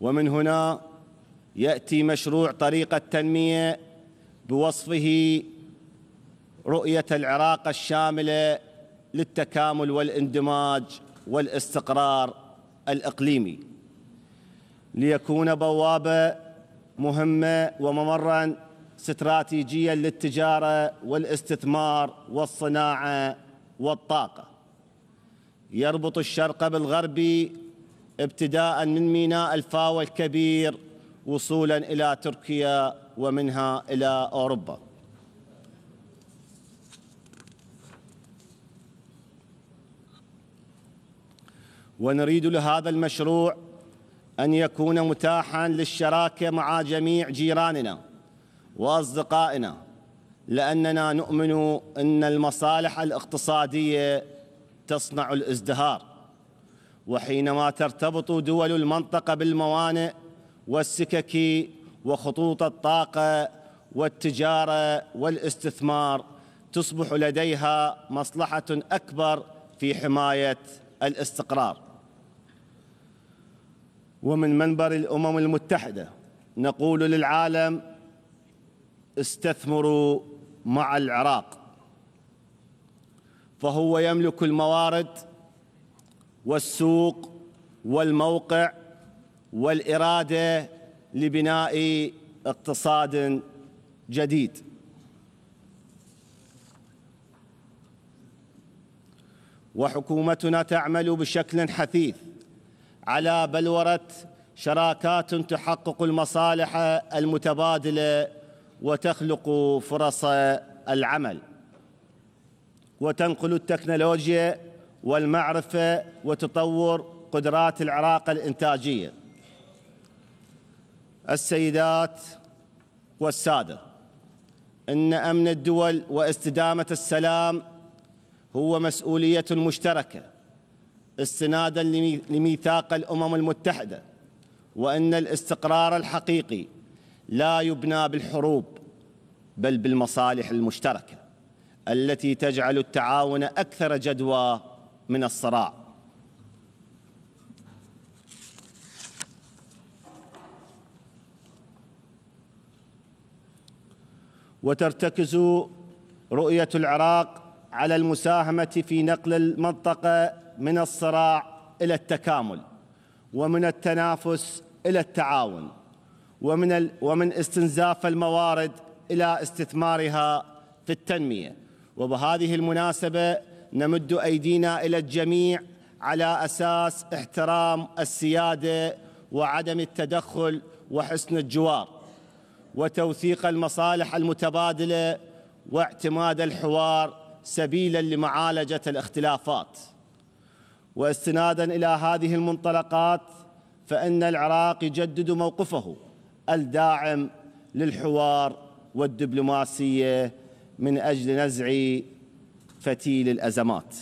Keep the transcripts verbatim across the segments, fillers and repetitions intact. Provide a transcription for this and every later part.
ومن هنا يأتي مشروع طريق التنمية بوصفه رؤية العراق الشاملة للتكامل والاندماج والاستقرار الإقليمي، ليكون بوابة مهمة وممرا استراتيجيا للتجارة والاستثمار والصناعة والطاقة، يربط الشرق بالغرب ابتداء من ميناء الفاو الكبير وصولا إلى تركيا ومنها إلى أوروبا. ونريد لهذا المشروع أن يكون متاحاً للشراكة مع جميع جيراننا وأصدقائنا، لأننا نؤمن أن المصالح الاقتصادية تصنع الازدهار، وحينما ترتبط دول المنطقة بالموانئ والسكك وخطوط الطاقة والتجارة والاستثمار تصبح لديها مصلحة أكبر في حماية الاستقرار. ومن منبر الأمم المتحدة نقول للعالم: استثمروا مع العراق، فهو يملك الموارد والسوق والموقع والإرادة لبناء اقتصاد جديد. وحكومتنا تعمل بشكل حثيث على بلورة شراكات تحقق المصالح المتبادلة وتخلق فرص العمل، وتنقل التكنولوجيا والمعرفة وتطور قدرات العراق الإنتاجية. السيدات والسادة، إن أمن الدول واستدامة السلام هو مسؤولية مشتركة استناداً لميثاق الأمم المتحدة، وأن الاستقرار الحقيقي لا يبنى بالحروب بل بالمصالح المشتركة التي تجعل التعاون أكثر جدوى من الصراع. وترتكز رؤية العراق على المساهمة في نقل المنطقة من الصراع إلى التكامل، ومن التنافس إلى التعاون، ومن ال... ومن استنزاف الموارد إلى استثمارها في التنمية. وبهذه المناسبة نمد أيدينا إلى الجميع على أساس احترام السيادة وعدم التدخل وحسن الجوار، وتوثيق المصالح المتبادلة واعتماد الحوار سبيلاً لمعالجة الاختلافات. واستناداً إلى هذه المنطلقات، فإن العراق يجدد موقفه الداعم للحوار والدبلوماسية من أجل نزع فتيل الأزمات.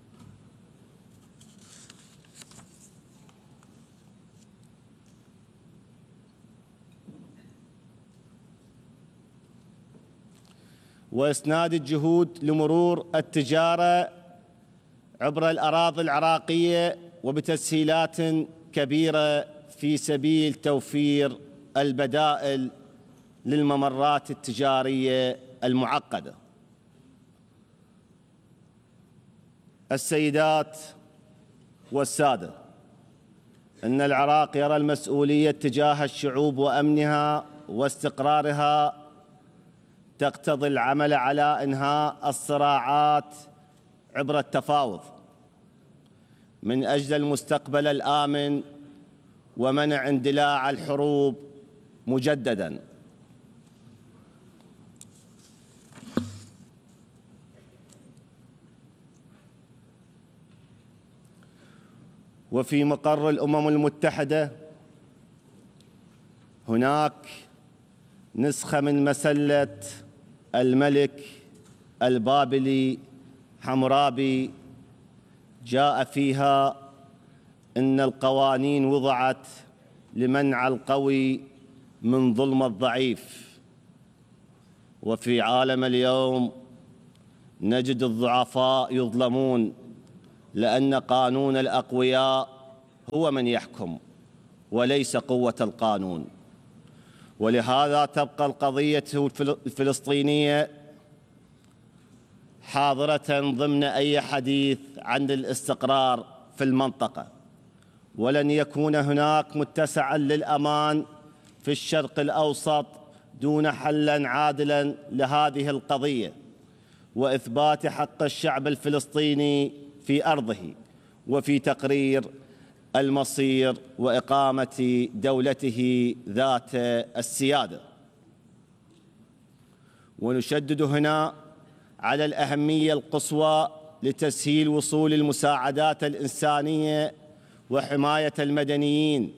وإسناد الجهود لمرور التجارة عبر الأراضي العراقية وبتسهيلات كبيرة في سبيل توفير البدائل للممرات التجارية المعقدة. السيدات والسادة، إن العراق يرى المسؤولية تجاه الشعوب وأمنها واستقرارها تقتضي العمل على إنهاء الصراعات عبر التفاوض من أجل المستقبل الآمن ومنع اندلاع الحروب مجدداً. وفي مقر الأمم المتحدة هناك نسخة من مسلة الملك البابلي حمورابي جاء فيها إن القوانين وضعت لمنع القوي من ظلم الضعيف، وفي عالم اليوم نجد الضعفاء يظلمون، لأن قانون الأقوياء هو من يحكم وليس قوة القانون. ولهذا تبقى القضية الفلسطينية حاضرة ضمن أي حديث عن الاستقرار في المنطقة، ولن يكون هناك متسعا للأمان في الشرق الأوسط دون حل عادل لهذه القضية وإثبات حق الشعب الفلسطيني في أرضه وفي تقرير المصير وإقامة دولته ذات السيادة. ونشدد هنا على الأهمية القصوى لتسهيل وصول المساعدات الإنسانية وحماية المدنيين.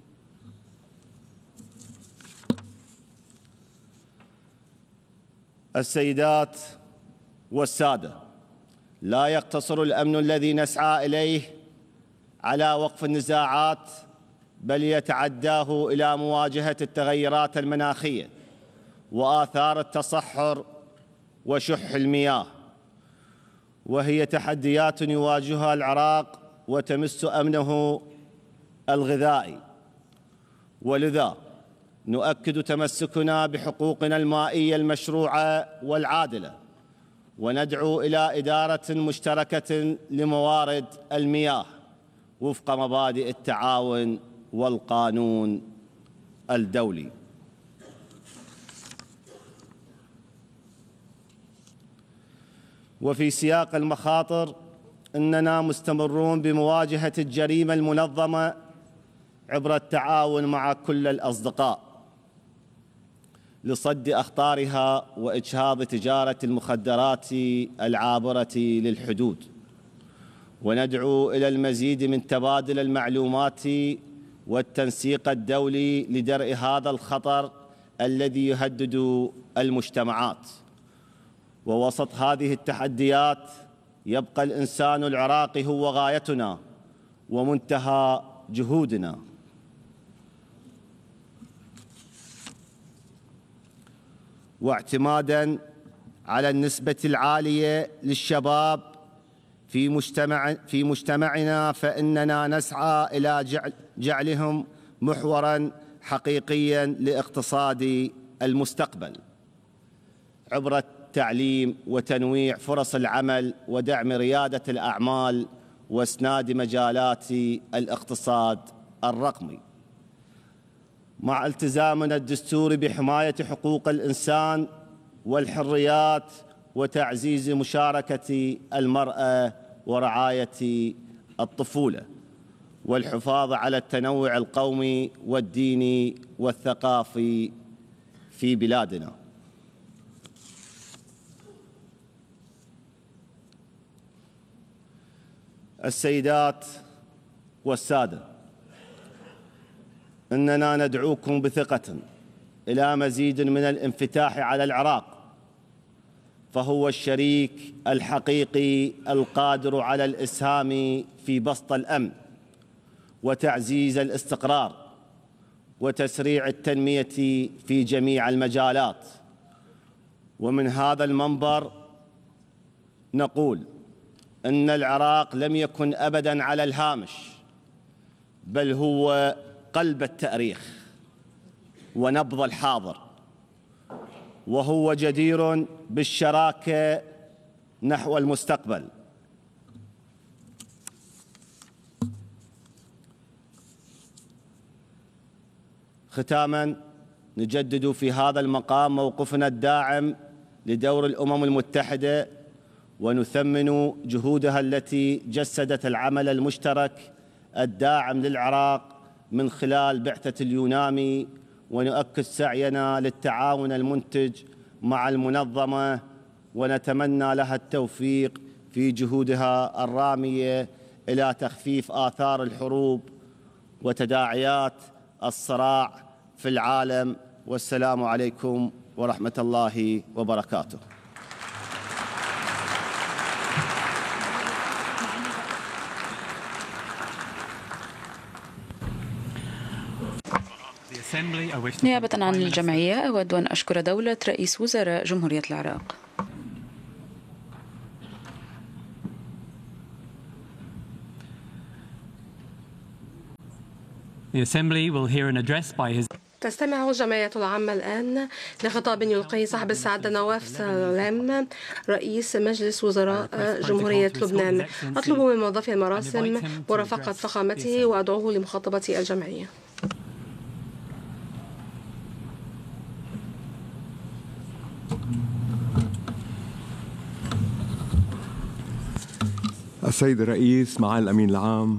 السيدات والسادة، لا يقتصر الأمن الذي نسعى إليه على وقف النزاعات، بل يتعداه إلى مواجهة التغيرات المناخية وآثار التصحر وشح المياه، وهي تحديات يواجهها العراق وتمس أمنه الغذائي. ولذا نؤكد تمسكنا بحقوقنا المائية المشروعة والعادلة، وندعو إلى إدارة مشتركة لموارد المياه وفق مبادئ التعاون والقانون الدولي. وفي سياق المخاطر، إننا مستمرون بمواجهة الجريمة المنظمة عبر التعاون مع كل الأصدقاء لصد أخطارها وإجهاض تجارة المخدرات العابرة للحدود. وندعو إلى المزيد من تبادل المعلومات والتنسيق الدولي لدرء هذا الخطر الذي يهدد المجتمعات. ووسط هذه التحديات يبقى الإنسان العراقي هو غايتنا ومنتهى جهودنا. واعتماداً على النسبة العالية للشباب في مجتمع في مجتمعنا، فإننا نسعى إلى جعل جعلهم محوراً حقيقياً لاقتصاد المستقبل عبر التعليم وتنويع فرص العمل ودعم ريادة الأعمال واسناد مجالات الاقتصاد الرقمي، مع التزامنا الدستوري بحماية حقوق الإنسان والحريات وتعزيز مشاركة المرأة ورعاية الطفولة والحفاظ على التنوع القومي والديني والثقافي في بلادنا. السيدات والسادة، إننا ندعوكم بثقة إلى مزيد من الانفتاح على العراق، فهو الشريك الحقيقي القادر على الإسهام في بسط الأمن وتعزيز الاستقرار وتسريع التنمية في جميع المجالات. ومن هذا المنبر نقول إن العراق لم يكن أبداً على الهامش، بل هو قلب التاريخ ونبض الحاضر، وهو جدير بالشراكة نحو المستقبل. ختاماً، نجدد في هذا المقام موقفنا الداعم لدور الأمم المتحدة، ونثمن جهودها التي جسدت العمل المشترك الداعم للعراق من خلال بعثة اليونامي، ونؤكد سعينا للتعاون المنتج مع المنظمة، ونتمنى لها التوفيق في جهودها الرامية إلى تخفيف آثار الحروب وتداعيات الصراع في العالم. والسلام عليكم ورحمة الله وبركاته. نيابة عن الجمعية، أود أن أشكر دولة رئيس وزراء جمهورية العراق. The Assembly will hear an address by His تستمع الجمعية العامة الآن لخطاب يلقيه صاحب السعادة نواف سلام رئيس مجلس وزراء جمهورية لبنان. أطلب من موظفي المراسم مرافقة فخامته وأدعوه لمخاطبة الجمعية. السيد الرئيس، معالي الأمين العام،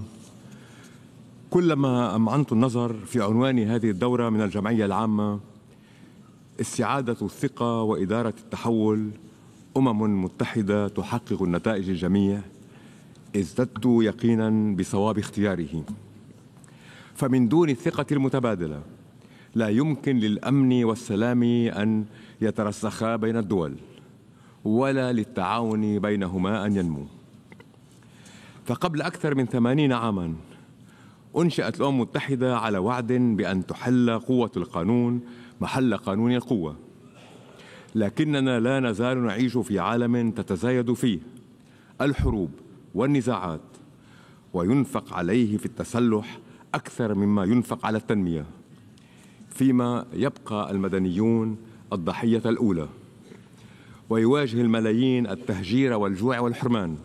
كلما أمعنت النظر في عنوان هذه الدورة من الجمعية العامة استعادة الثقة وإدارة التحول، أمم متحدة تحقق النتائج الجميع، ازددت يقينا بصواب اختياره. فمن دون الثقة المتبادلة لا يمكن للأمن والسلام أن يترسخا بين الدول، ولا للتعاون بينهما أن ينمو. فقبل أكثر من ثمانين عاما أنشأت الأمم المتحدة على وعد بأن تحل قوة القانون محل قانون القوة، لكننا لا نزال نعيش في عالم تتزايد فيه الحروب والنزاعات، وينفق عليه في التسلح أكثر مما ينفق على التنمية، فيما يبقى المدنيون الضحية الأولى، ويواجه الملايين التهجير والجوع والحرمان.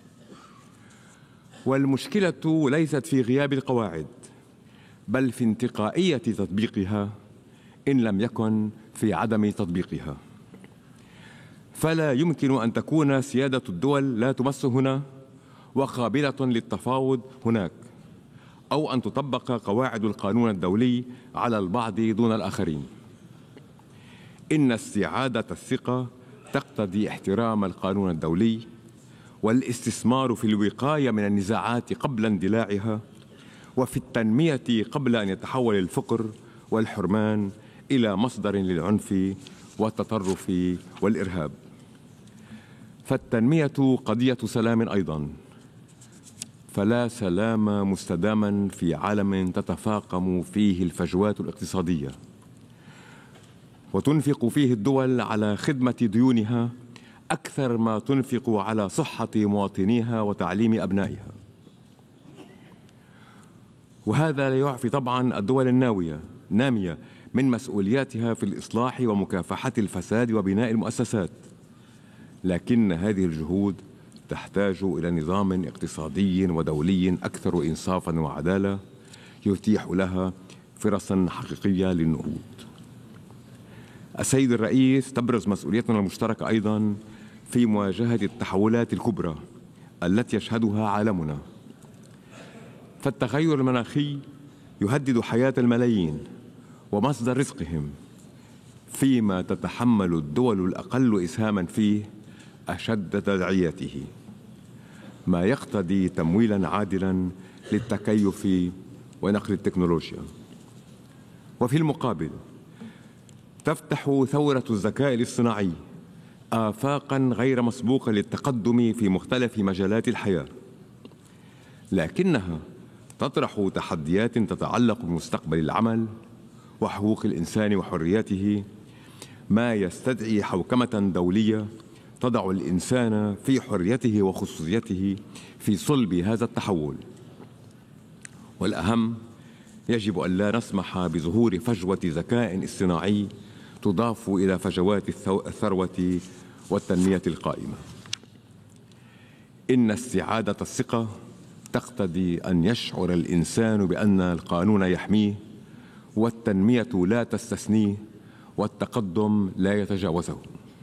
والمشكلة ليست في غياب القواعد، بل في انتقائية تطبيقها إن لم يكن في عدم تطبيقها. فلا يمكن أن تكون سيادة الدول لا تمس هنا وقابلة للتفاوض هناك، أو أن تطبق قواعد القانون الدولي على البعض دون الآخرين. إن استعادة الثقة تقتضي احترام القانون الدولي والاستثمار في الوقاية من النزاعات قبل اندلاعها، وفي التنمية قبل أن يتحول الفقر والحرمان إلى مصدر للعنف والتطرف والإرهاب. فالتنمية قضية سلام أيضا، فلا سلام مستداما في عالم تتفاقم فيه الفجوات الاقتصادية وتنفق فيه الدول على خدمة ديونها أكثر ما تنفق على صحة مواطنيها وتعليم أبنائها. وهذا لا يعفي طبعا الدول الناوية نامية من مسؤولياتها في الإصلاح ومكافحة الفساد وبناء المؤسسات، لكن هذه الجهود تحتاج إلى نظام اقتصادي ودولي أكثر إنصافا وعدالة يتيح لها فرصا حقيقية للنهوض. السيد الرئيس، تبرز مسؤوليتنا المشتركة أيضا في مواجهة التحولات الكبرى التي يشهدها عالمنا. فالتغير المناخي يهدد حياة الملايين ومصدر رزقهم، فيما تتحمل الدول الأقل إسهاما فيه أشد تداعياته، ما يقتضي تمويلا عادلا للتكيف ونقل التكنولوجيا. وفي المقابل تفتح ثورة الذكاء الاصطناعي آفاقا غير مسبوقة للتقدم في مختلف مجالات الحياة، لكنها تطرح تحديات تتعلق بمستقبل العمل وحقوق الإنسان وحرياته، ما يستدعي حوكمة دولية تضع الإنسان في حريته وخصوصيته في صلب هذا التحول. والأهم، يجب أن لا نسمح بظهور فجوة ذكاء اصطناعي تضاف إلى فجوات الثروة والتنمية القائمة. إن استعادة الثقة تقتضي أن يشعر الإنسان بأن القانون يحميه، والتنمية لا تستثنيه، والتقدم لا يتجاوزه.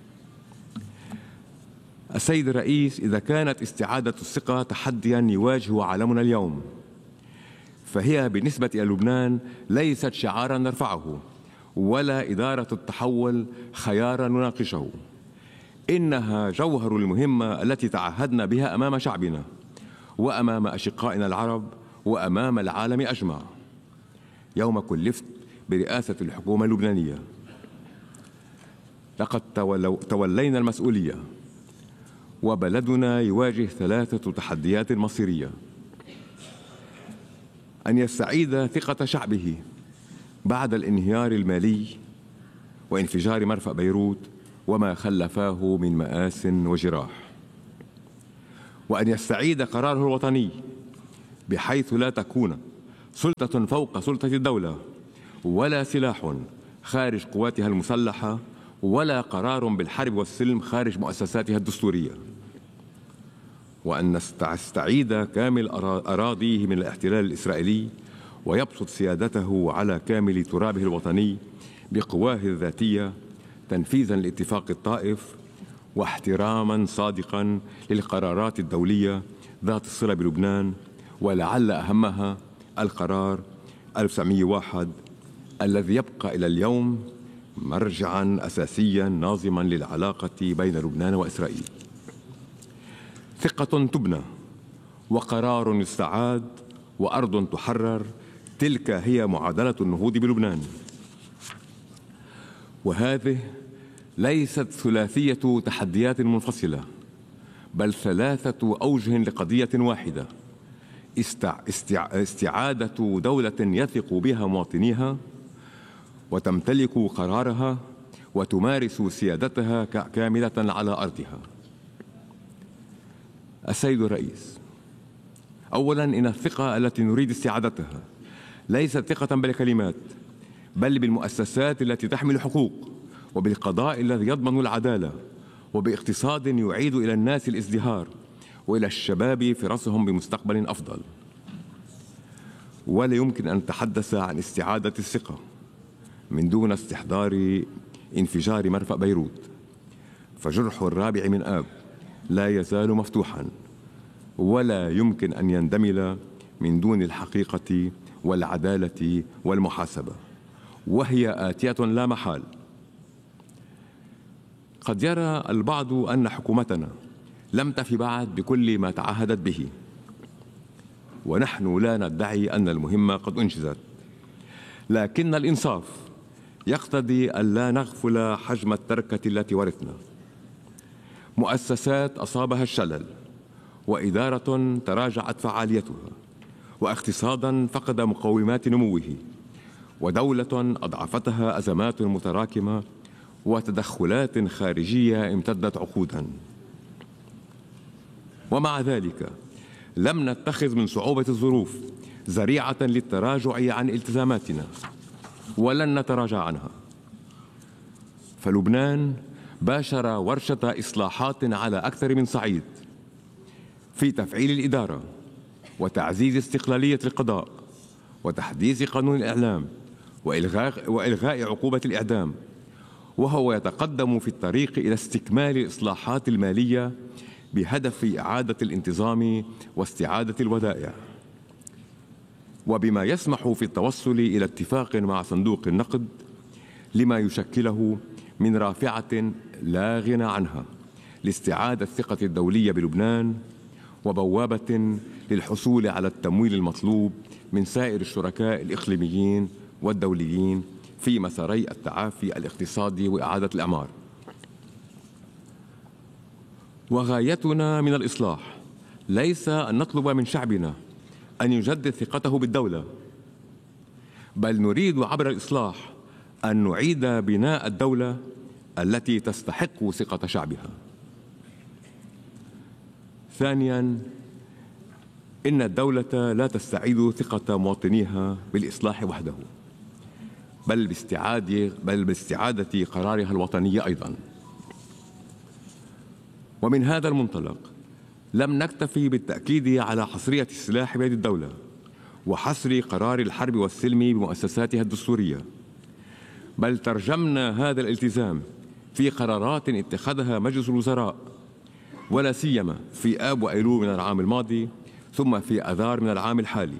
السيد الرئيس، إذا كانت استعادة الثقة تحدياً يواجه عالمنا اليوم، فهي بالنسبة إلى لبنان ليست شعاراً نرفعه، ولا إدارة التحول خياراً نناقشه. إنها جوهر المهمة التي تعهدنا بها أمام شعبنا وأمام أشقائنا العرب وأمام العالم أجمع يوم كلفت برئاسة الحكومة اللبنانية. لقد تولينا المسؤولية، وبلدنا يواجه ثلاثة تحديات مصيرية: أن يستعيد ثقة شعبه بعد الانهيار المالي وانفجار مرفأ بيروت وما خلفاه من مآس وجراح، وأن يستعيد قراره الوطني بحيث لا تكون سلطة فوق سلطة الدولة، ولا سلاح خارج قواتها المسلحة، ولا قرار بالحرب والسلم خارج مؤسساتها الدستورية، وأن نستعيد كامل أراضيه من الاحتلال الإسرائيلي ويبسط سيادته على كامل ترابه الوطني بقواه الذاتية تنفيذا لاتفاق الطائف واحتراما صادقا للقرارات الدولية ذات الصلة بلبنان، ولعل أهمها القرار ألف وتسعمئة وواحد الذي يبقى إلى اليوم مرجعا أساسيا ناظما للعلاقة بين لبنان وإسرائيل. ثقة تبنى وقرار يستعاد وأرض تحرر، تلك هي معادلة النهوض بلبنان. وهذه ليست ثلاثية تحديات منفصلة، بل ثلاثة أوجه لقضية واحدة: استعادة دولة يثق بها مواطنيها وتمتلك قرارها وتمارس سيادتها كاملة على أرضها. السيد الرئيس، أولاً، إن الثقة التي نريد استعادتها ليست ثقة بالكلمات، بل بالمؤسسات التي تحمل حقوق، وبالقضاء الذي يضمن العدالة، وباقتصاد يعيد إلى الناس الازدهار وإلى الشباب فرصهم بمستقبل أفضل. ولا يمكن أن نتحدث عن استعادة الثقة من دون استحضار انفجار مرفأ بيروت، فجرح الرابع من آب لا يزال مفتوحا، ولا يمكن أن يندمل من دون الحقيقة والعدالة والمحاسبة، وهي آتية لا محال. قد يرى البعض أن حكومتنا لم تف بعد بكل ما تعهدت به، ونحن لا ندعي أن المهمة قد أنجزت، لكن الإنصاف يقتضي أن لا نغفل حجم التركة التي ورثنا. مؤسسات أصابها الشلل، وإدارة تراجعت فعاليتها، واقتصادا فقد مقومات نموه، ودولة أضعفتها أزمات متراكمة وتدخلات خارجية امتدت عقودا. ومع ذلك لم نتخذ من صعوبة الظروف ذريعة للتراجع عن التزاماتنا، ولن نتراجع عنها. فلبنان باشر ورشة إصلاحات على أكثر من صعيد، في تفعيل الإدارة، وتعزيز استقلالية القضاء، وتحديث قانون الإعلام، وإلغاء, وإلغاء عقوبة الإعدام، وهو يتقدم في الطريق إلى استكمال الإصلاحات المالية بهدف إعادة الانتظام واستعادة الودائع، وبما يسمح في التوصل إلى اتفاق مع صندوق النقد لما يشكله من رافعة لا غنى عنها لاستعادة الثقة الدولية بلبنان، وبوابة للحصول على التمويل المطلوب من سائر الشركاء الإقليميين والدوليين في مساري التعافي الاقتصادي وإعادة الأعمار. وغايتنا من الإصلاح ليس أن نطلب من شعبنا أن يجدد ثقته بالدولة، بل نريد عبر الإصلاح أن نعيد بناء الدولة التي تستحق ثقة شعبها. ثانياً، إن الدولة لا تستعيد ثقة مواطنيها بالإصلاح وحده، بل باستعادة بل باستعادة قرارها الوطني أيضاً. ومن هذا المنطلق لم نكتفي بالتأكيد على حصرية السلاح بيد الدولة وحصر قرار الحرب والسلم بمؤسساتها الدستورية، بل ترجمنا هذا الالتزام في قرارات اتخذها مجلس الوزراء، ولا سيما في آب وأيلول من العام الماضي، ثم في أذار من العام الحالي،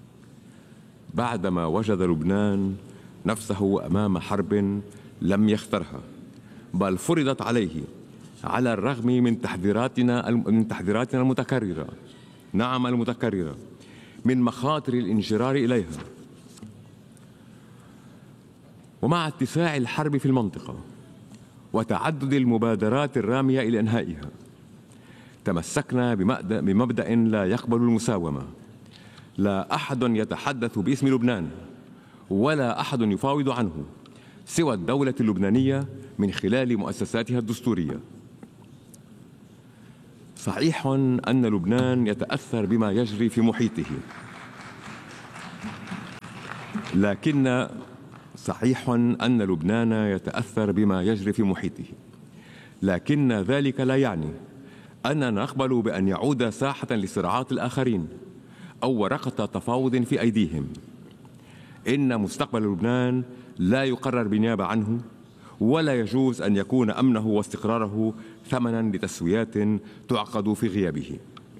بعدما وجد لبنان نفسه أمام حرب لم يخترها، بل فرضت عليه على الرغم من تحذيراتنا من تحذيراتنا المتكررة، نعم المتكررة، من مخاطر الانجرار إليها. ومع اتساع الحرب في المنطقة وتعدد المبادرات الرامية إلى إنهائها، تمسكنا بمبدأ لا يقبل المساومة. لا أحد يتحدث باسم لبنان، ولا أحد يفاوض عنه سوى الدولة اللبنانية من خلال مؤسساتها الدستورية. صحيح أن لبنان يتأثر بما يجري في محيطه، لكن صحيح أن لبنان يتأثر بما يجري في محيطه، لكن ذلك لا يعني أننا نقبل بأن يعود ساحة لصراعات الآخرين أو ورقة تفاوض في أيديهم. إن مستقبل لبنان لا يقرر بالنيابة عنه، ولا يجوز أن يكون أمنه واستقراره ثمنا لتسويات تعقد في غيابه.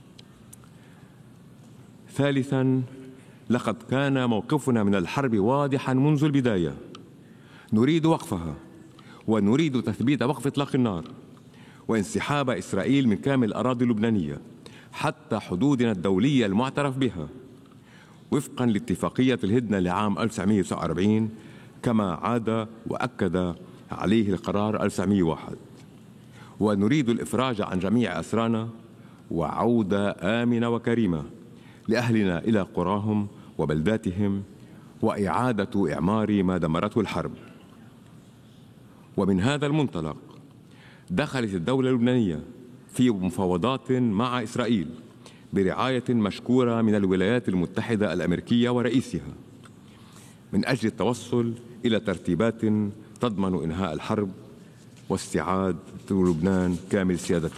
ثالثا، لقد كان موقفنا من الحرب واضحا منذ البداية. نريد وقفها، ونريد تثبيت وقف إطلاق النار وانسحاب إسرائيل من كامل الأراضي اللبنانية حتى حدودنا الدولية المعترف بها وفقا لاتفاقية الهدنة لعام ألف وتسعمائة وتسعة وأربعين، كما عاد وأكد عليه القرار ألف وتسعمائة وواحد. ونريد الإفراج عن جميع أسرانا وعودة آمنة وكريمة لأهلنا إلى قراهم وبلداتهم، وإعادة إعمار ما دمرته الحرب. ومن هذا المنطلق دخلت الدولة اللبنانية في مفاوضات مع إسرائيل برعاية مشكورة من الولايات المتحدة الأمريكية ورئيسها من أجل التوصل إلى ترتيبات تضمن إنهاء الحرب واستعادة لبنان كامل سيادته.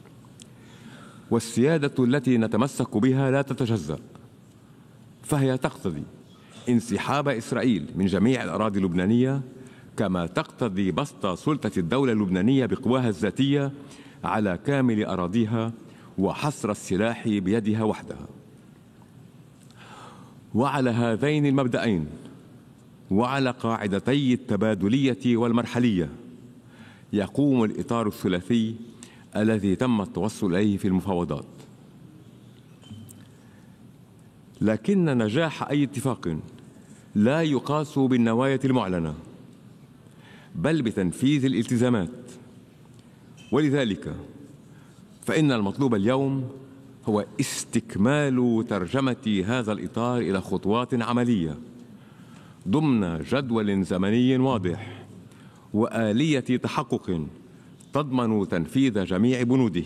والسيادة التي نتمسك بها لا تتجزأ، فهي تقتضي انسحاب إسرائيل من جميع الأراضي اللبنانية، كما تقتضي بسط سلطة الدولة اللبنانية بقواها الذاتية على كامل أراضيها وحصر السلاح بيدها وحدها. وعلى هذين المبدأين وعلى قاعدتي التبادلية والمرحلية يقوم الإطار الثلاثي الذي تم التوصل إليه في المفاوضات. لكن نجاح أي اتفاق لا يقاس بالنوايا المعلنة بل بتنفيذ الالتزامات. ولذلك فإن المطلوب اليوم هو استكمال ترجمة هذا الإطار إلى خطوات عملية ضمن جدول زمني واضح وآلية تحقق تضمن تنفيذ جميع بنوده.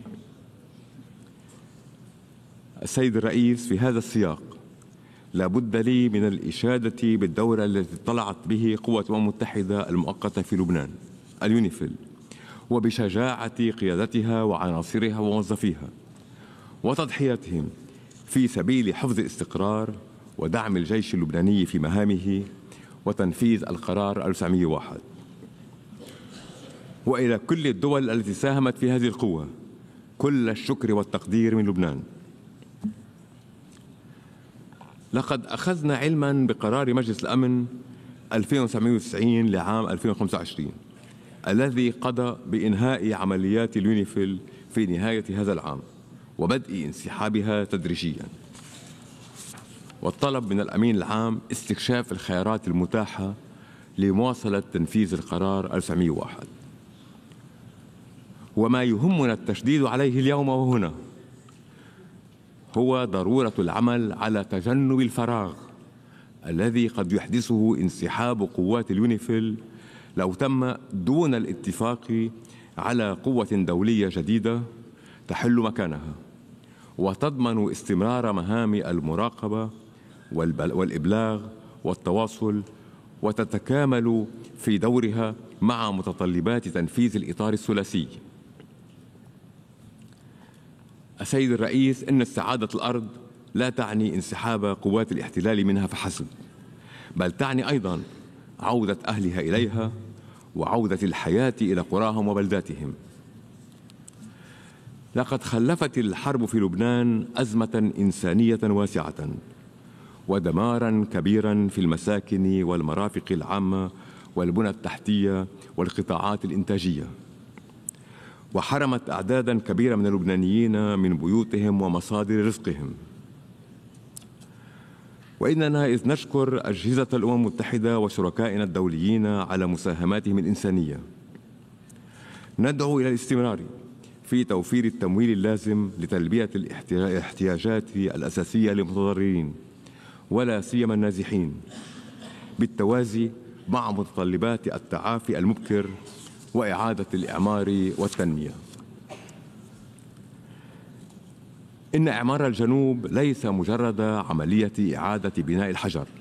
السيد الرئيس، في هذا السياق لا بد لي من الإشادة بالدور الذي اطلعت به قوة الأمم المتحدة المؤقتة في لبنان اليونيفيل، وبشجاعة قيادتها وعناصرها وموظفيها وتضحياتهم في سبيل حفظ الاستقرار ودعم الجيش اللبناني في مهامه وتنفيذ القرار ألف وتسعمائة وواحد. وإلى كل الدول التي ساهمت في هذه القوة كل الشكر والتقدير من لبنان. لقد أخذنا علما بقرار مجلس الأمن ألفين وتسعمائة وتسعين لعام ألفين وخمسة وعشرين الذي قضى بإنهاء عمليات اليونيفيل في نهاية هذا العام وبدء انسحابها تدريجيا، والطلب من الأمين العام استكشاف الخيارات المتاحة لمواصلة تنفيذ القرار ألف وتسعمائة وواحد. وما يهمنا التشديد عليه اليوم وهنا هو ضرورة العمل على تجنب الفراغ الذي قد يحدثه انسحاب قوات اليونيفيل لو تم دون الاتفاق على قوة دولية جديدة تحل مكانها وتضمن استمرار مهام المراقبة والإبلاغ والتواصل وتتكامل في دورها مع متطلبات تنفيذ الإطار الثلاثي. السيد الرئيس، إن استعادة الأرض لا تعني انسحاب قوات الاحتلال منها فحسب، بل تعني أيضا عودة أهلها إليها وعودة الحياة إلى قراهم وبلداتهم. لقد خلفت الحرب في لبنان أزمة إنسانية واسعة ودمارا كبيرا في المساكن والمرافق العامة والبنى التحتية والقطاعات الإنتاجية، وحرمت أعدادا كبيرة من اللبنانيين من بيوتهم ومصادر رزقهم. وإننا إذ نشكر أجهزة الأمم المتحدة وشركائنا الدوليين على مساهماتهم الإنسانية، ندعو إلى الاستمرار في توفير التمويل اللازم لتلبية الاحتياجات الأساسية للمتضررين ولا سيما النازحين، بالتوازي مع متطلبات التعافي المبكر وإعادة الإعمار والتنمية. إن إعمار الجنوب ليس مجرد عملية إعادة بناء الحجر،